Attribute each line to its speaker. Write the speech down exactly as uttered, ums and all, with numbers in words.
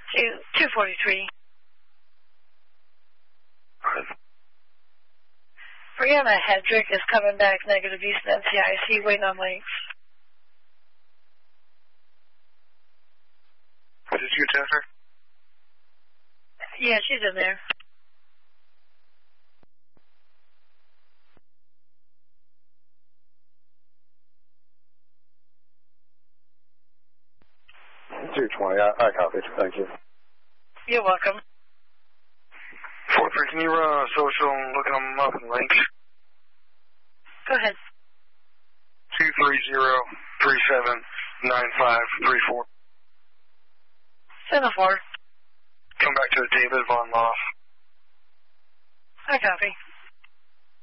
Speaker 1: Two, two forty-three. Brianna Hedrick is coming back negative east N C I C, waiting on links.
Speaker 2: Did you test her?
Speaker 1: Yeah, she's in there.
Speaker 3: two twenty, I, I copied. Thank you.
Speaker 1: You're welcome.
Speaker 2: four three, can you run on social and look them up and links?
Speaker 1: Go ahead.
Speaker 2: two three zero, three seven nine five three four.
Speaker 1: Send a four.
Speaker 2: Come back to David Von Loff.
Speaker 1: I copy.